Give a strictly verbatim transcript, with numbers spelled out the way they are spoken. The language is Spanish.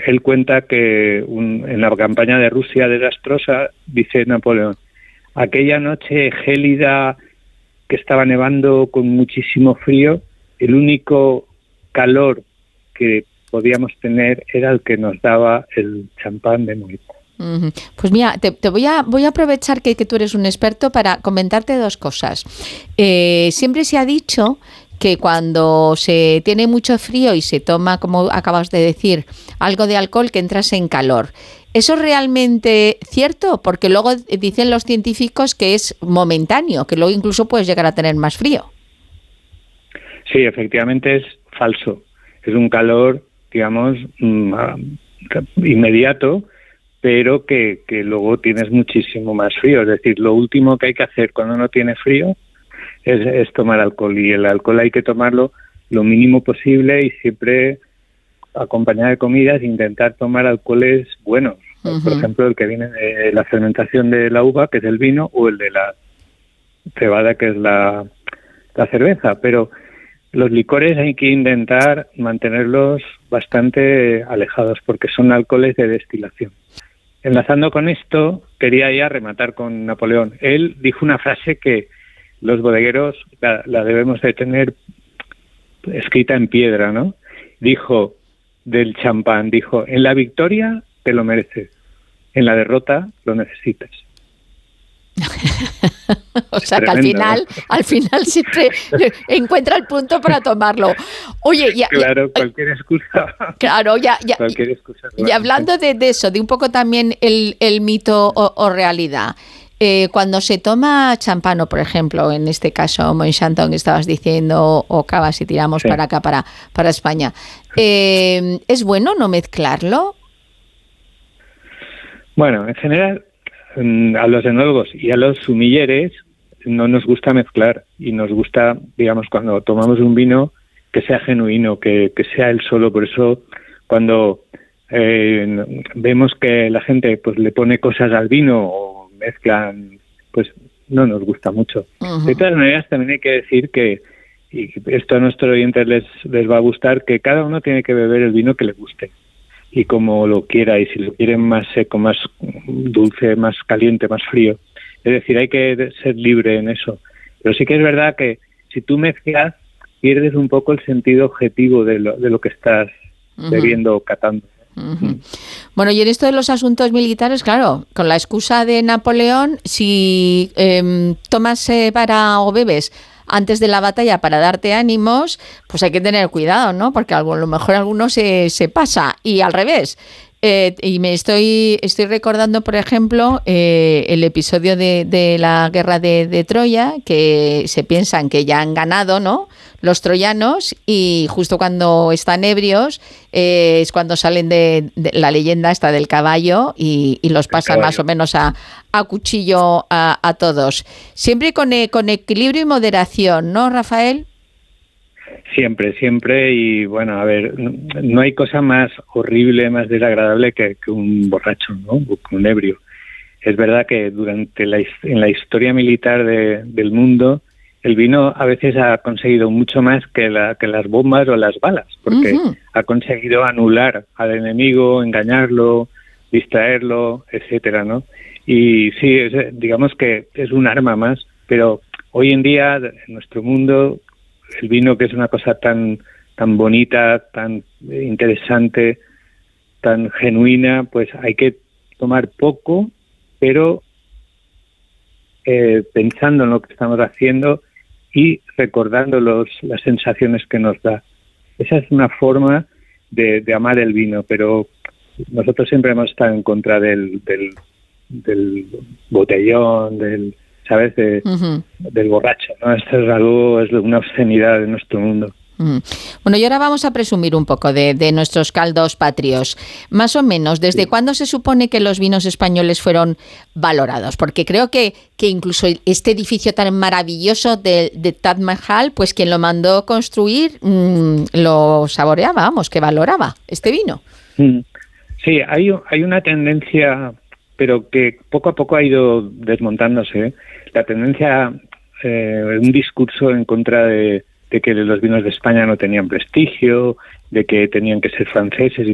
él cuenta que un, en la campaña de Rusia desastrosa, dice Napoleón, aquella noche gélida que estaba nevando con muchísimo frío, el único calor que podíamos tener era el que nos daba el champán de Moet. Uh-huh. Pues mira, te, te voy a voy a aprovechar que, que tú eres un experto para comentarte dos cosas. Eh, siempre se ha dicho que cuando se tiene mucho frío y se toma, como acabas de decir, algo de alcohol, que entras en calor. ¿Eso es realmente cierto? Porque luego dicen los científicos que es momentáneo, que luego incluso puedes llegar a tener más frío. Sí, efectivamente es falso. Es un calor, digamos, mm, inmediato, pero que, que luego tienes muchísimo más frío. Es decir, lo último que hay que hacer cuando uno tiene frío es, es tomar alcohol, y el alcohol hay que tomarlo lo mínimo posible y siempre acompañado de comidas, intentar tomar alcoholes buenos. Uh-huh. Por ejemplo, el que viene de la fermentación de la uva, que es el vino, o el de la cebada, que es la, la cerveza. Pero los licores hay que intentar mantenerlos bastante alejados porque son alcoholes de destilación. Enlazando con esto, quería ya rematar con Napoleón. Él dijo una frase que los bodegueros la, la debemos de tener escrita en piedra, ¿no? Dijo del champán, dijo, en la victoria te lo mereces, en la derrota lo necesitas. O sea, tremendo, que al final, ¿no? al final siempre encuentra el punto para tomarlo. Oye, ya, claro, ya, cualquier excusa. Claro, ya, ya. Cualquier excusa. Y hablando de, de eso, de un poco también el, el mito o, o realidad. Eh, cuando se toma champán, por ejemplo, en este caso Moet Chandon que estabas diciendo, o cava, si tiramos sí. para acá, para, para España, eh, ¿es bueno no mezclarlo? Bueno, en general, a los enólogos y a los sumilleres no nos gusta mezclar, y nos gusta, digamos, cuando tomamos un vino, que sea genuino, que, que sea él solo. Por eso, cuando eh, vemos que la gente pues le pone cosas al vino o mezclan, pues no nos gusta mucho. Uh-huh. De todas maneras, también hay que decir que, y esto a nuestros oyentes les, les va a gustar, que cada uno tiene que beber el vino que le guste y como lo quiera, y si lo quieren más seco, más dulce, más caliente, más frío. Es decir, hay que ser libre en eso. Pero sí que es verdad que si tú mezclas, pierdes un poco el sentido objetivo de lo, de lo que estás uh-huh. bebiendo o catando. Uh-huh. Bueno, y en esto de los asuntos militares, claro, con la excusa de Napoleón, si eh, tomas eh, para o bebes antes de la batalla para darte ánimos, pues hay que tener cuidado, ¿no? Porque a lo mejor alguno se, se pasa, y al revés. Eh, y me estoy estoy recordando, por ejemplo, eh, el episodio de, de la guerra de, de Troya, que se piensan que ya han ganado, ¿no?, los troyanos, y justo cuando están ebrios eh, es cuando salen de, de la leyenda esta del caballo y, y los pasan más o menos a, a cuchillo a, a todos. Siempre con, eh, con equilibrio y moderación, ¿no, Rafael? Siempre, siempre, y bueno, a ver, no hay cosa más horrible, más desagradable que, que un borracho, ¿no?, que un ebrio. Es verdad que durante la, en la historia militar de, del mundo, el vino a veces ha conseguido mucho más que, la, que las bombas o las balas, porque uh-huh. ha conseguido anular al enemigo, engañarlo, distraerlo, etcétera, ¿no? Y sí, es, digamos que es un arma más, pero hoy en día, en nuestro mundo, el vino, que es una cosa tan tan bonita, tan interesante, tan genuina, pues hay que tomar poco, pero eh, pensando en lo que estamos haciendo y recordando los, las sensaciones que nos da. Esa es una forma de, de amar el vino, pero nosotros siempre hemos estado en contra del, del, del botellón, del... ¿sabes? De, uh-huh. del borracho, ¿no? Esto es algo, es una obscenidad de nuestro mundo. Uh-huh. Bueno, y ahora vamos a presumir un poco de, de nuestros caldos patrios. Más o menos, ¿desde sí. cuándo se supone que los vinos españoles fueron valorados? Porque creo que, que incluso este edificio tan maravilloso de, de Taj Mahal, pues quien lo mandó construir mmm, lo saboreaba, vamos, que valoraba este vino. Sí, hay, hay una tendencia, pero que poco a poco ha ido desmontándose, ¿eh? La tendencia, eh, un discurso en contra de, de que los vinos de España no tenían prestigio, de que tenían que ser franceses y